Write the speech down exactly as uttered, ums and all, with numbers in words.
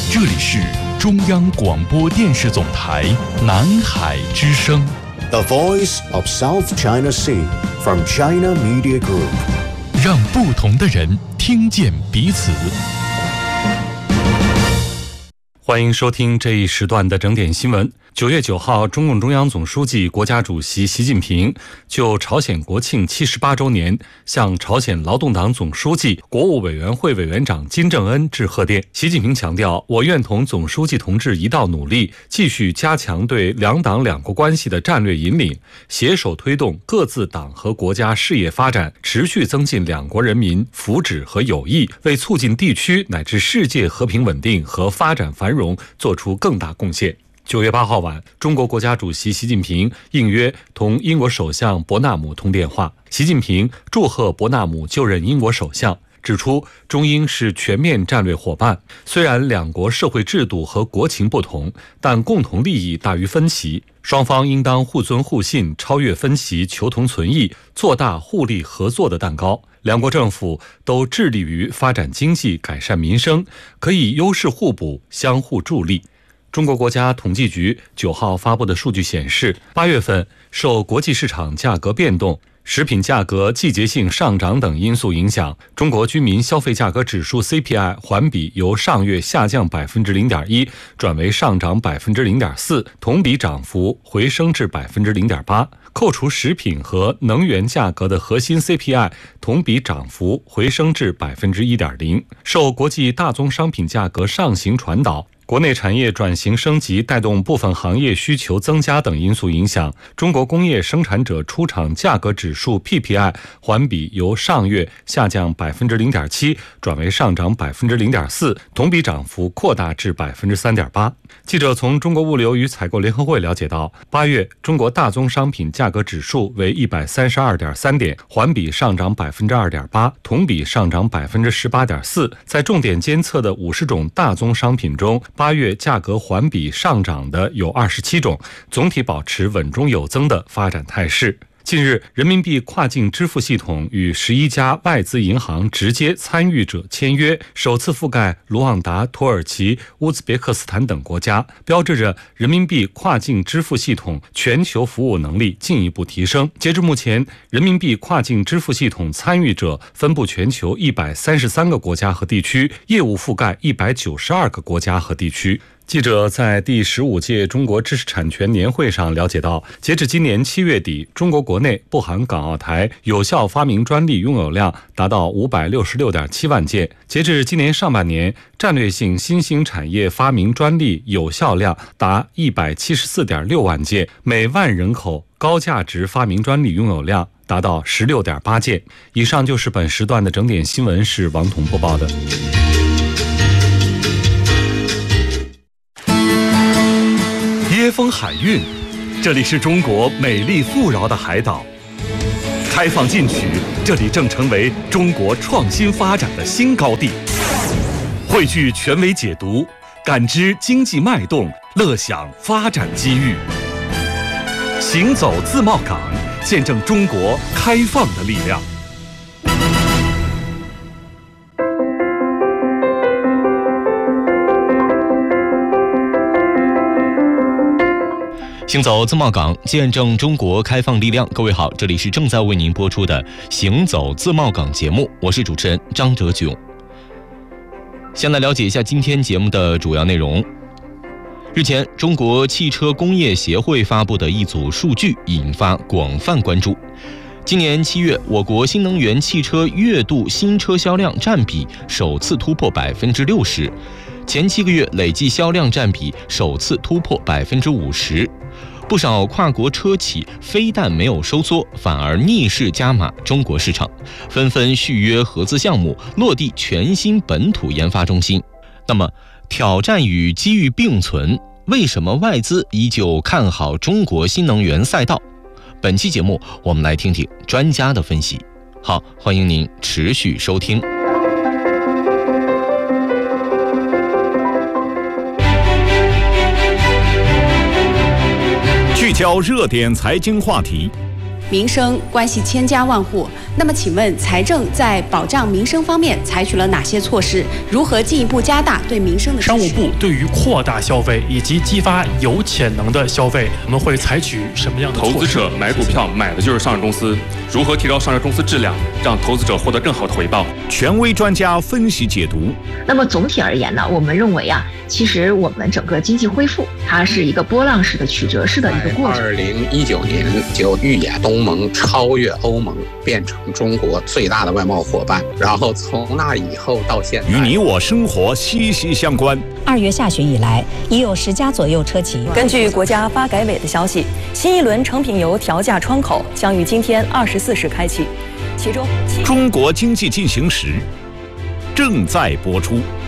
这里是中央广播电视总台南海之声 The Voice of South China Sea from China Media Group， 让不同的人听见彼此。欢迎收听这一时段的整点新闻。九月九号，中共中央总书记、国家主席习近平就朝鲜国庆七十八周年向朝鲜劳动党总书记、国务委员会委员长金正恩致贺电。习近平强调，我愿同总书记同志一道努力，继续加强对两党两国关系的战略引领，携手推动各自党和国家事业发展，持续增进两国人民福祉和友谊，为促进地区乃至世界和平稳定和发展繁荣做出更大贡献。九月八号晚，中国国家主席习近平应约同英国首相伯纳姆通电话。习近平祝贺伯纳姆就任英国首相，指出中英是全面战略伙伴，虽然两国社会制度和国情不同，但共同利益大于分歧，双方应当互尊互信，超越分歧，求同存异，做大互利合作的蛋糕。两国政府都致力于发展经济，改善民生，可以优势互补，相互助力。中国国家统计局九号发布的数据显示，八月份受国际市场价格变动、食品价格季节性上涨等因素影响，中国居民消费价格指数 C P I 环比由上月下降百分之零点一转为上涨百分之零点四，同比涨幅回升至百分之零点八。扣除食品和能源价格的核心 C P I 同比涨幅回升至百分之一点零。受国际大宗商品价格上行传导、国内产业转型升级带动部分行业需求增加等因素影响，中国工业生产者出厂价格指数 P P I 环比由上月下降百分之零点七转为上涨百分之零点四，同比涨幅扩大至百分之三点八。记者从中国物流与采购联合会了解到，八月中国大宗商品价格指数为一百三十二点三点，环比上涨百分之二点八，同比上涨百分之十八点四。在重点监测的五十种大宗商品中，八月价格环比上涨的有二十七种，总体保持稳中有增的发展态势。近日，人民币跨境支付系统与十一家外资银行直接参与者签约，首次覆盖卢旺达、土耳其、乌兹别克斯坦等国家，标志着人民币跨境支付系统全球服务能力进一步提升。截至目前，人民币跨境支付系统参与者分布全球一百三十三个国家和地区，业务覆盖一百九十二个国家和地区。记者在第十五届中国知识产权年会上了解到，截至今年七月底，中国国内不含港澳台有效发明专利拥有量达到五百六十六点七万件。截至今年上半年，战略性新兴产业发明专利有效量达一百七十四点六万件，每万人口高价值发明专利拥有量达到十六点八件。以上就是本时段的整点新闻，是王彤播报的。椰风海韵，这里是中国美丽富饶的海岛。开放进取，这里正成为中国创新发展的新高地。汇聚权威解读，感知经济脉动，乐享发展机遇。行走自贸港，见证中国开放的力量。 行走自贸港，见证中国开放力量。各位好，这里是正在为您播出的行走自贸港节目，我是主持人张哲炯。先来了解一下今天节目的主要内容。日前，中国汽车工业协会发布的一组数据引发广泛关注。今年七月，我国新能源汽车月度新车销量占比首次突破百分之六十，前七个月累计销量占比首次突破百分之五十。不少跨国车企非但没有收缩，反而逆势加码中国市场，纷纷续约合资项目，落地全新本土研发中心。那么，挑战与机遇并存，为什么外资依旧看好中国新能源赛道？本期节目，我们来听听专家的分析。好，欢迎您持续收听。 聚焦热点财经话题， 民生关系千家万户，那么请问财政在保障民生方面采取了哪些措施？如何进一步加大对民生的支持？ 商务部对于扩大消费以及激发有潜能的消费，我们会采取什么样的措施？ 投资者买股票买的就是上市公司，如何提高上市公司质量，让投资者获得更好的回报？ 权威专家分析解读。 那么总体而言呢，我们认为啊，其实我们整个经济恢复，它是一个波浪式的、曲折式的一个过程。 二零一九年就预演东盟超越欧盟，变成中国最大的外贸伙伴，然后从那以后到现在， 与你我生活息息相关。 二月下旬以来，已有十家左右车企。 根据国家发改委的消息，新一轮成品油调价窗口将于今天二十四时开启，其中中国经济进行时正在播出。